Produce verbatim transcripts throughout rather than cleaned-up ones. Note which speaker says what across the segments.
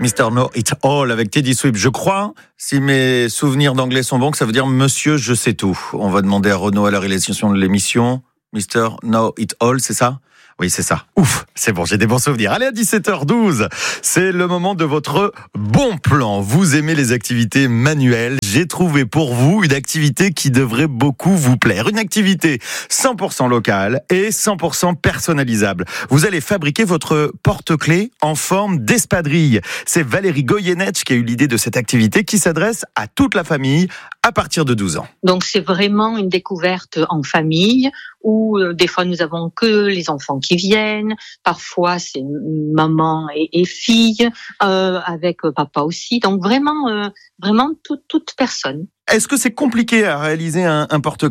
Speaker 1: mister Know It All avec Teddy Swift. Je crois, si mes souvenirs d'anglais sont bons, que ça veut dire Monsieur Je sais tout. On va demander à Renaud à la réalisation de l'émission. mister Know It All, c'est ça ? Oui, c'est ça. Ouf, c'est bon, j'ai des bons souvenirs. Allez, à dix-sept heures douze, c'est le moment de votre bon plan. Vous aimez les activités manuelles. J'ai trouvé pour vous une activité qui devrait beaucoup vous plaire. Une activité cent pour cent locale et cent pour cent personnalisable. Vous allez fabriquer votre porte-clés en forme d'espadrille. C'est Valérie Goyenetch qui a eu l'idée de cette activité qui s'adresse à toute la famille à partir de douze ans.
Speaker 2: Donc c'est vraiment une découverte en famille où euh, des fois nous avons que les enfants qui viennent, parfois c'est maman et, et fille, euh, avec papa aussi. Donc vraiment, euh, vraiment toute, toute personne.
Speaker 1: Est-ce que c'est compliqué à réaliser un, un porte-clés ?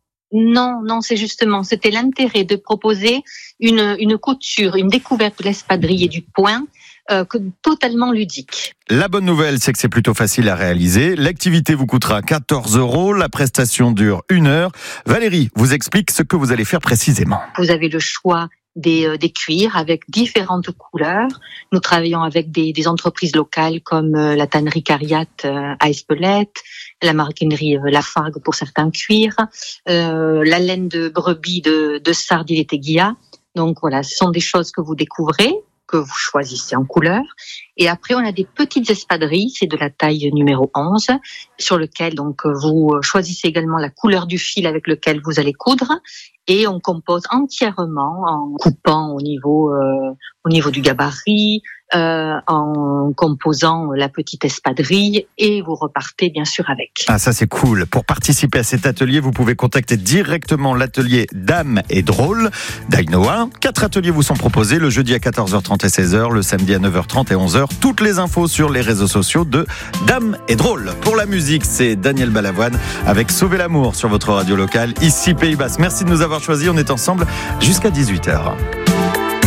Speaker 2: Non, non, c'est justement, c'était l'intérêt de proposer une, une couture, une découverte de l'espadrille et du point, euh, que, totalement ludique.
Speaker 1: La bonne nouvelle, c'est que c'est plutôt facile à réaliser. L'activité vous coûtera quatorze euros. La prestation dure une heure. Valérie vous explique ce que vous allez faire précisément.
Speaker 2: Vous avez le choix des, euh, des cuirs avec différentes couleurs. Nous travaillons avec des, des entreprises locales comme euh, la tannerie Cariat euh, à Espelette, la maroquinerie euh, Lafargue pour certains cuirs, euh, la laine de brebis de, de Sardi et Teguilla. Donc voilà, ce sont des choses que vous découvrez, que vous choisissez en couleur. Et après, on a des petites espadrilles, c'est de la taille numéro onze, sur lequel donc vous choisissez également la couleur du fil avec lequel vous allez coudre. Et on compose entièrement en coupant au niveau euh, au niveau du gabarit, euh, en composant la petite espadrille, et vous repartez bien sûr avec.
Speaker 1: Ah, ça c'est cool. Pour participer à cet atelier, vous pouvez contacter directement l'atelier Dame et Drôle d'Ainoa. Quatre ateliers vous sont proposés le jeudi à quatorze heures trente et seize heures, le samedi à neuf heures trente et onze heures. Toutes les infos sur les réseaux sociaux de Dame et Drôle. Pour la musique, c'est Daniel Balavoine avec Sauver l'amour sur votre radio locale, ici Pays Basque. Merci de nous avoir choisis. On est ensemble jusqu'à dix-huit heures.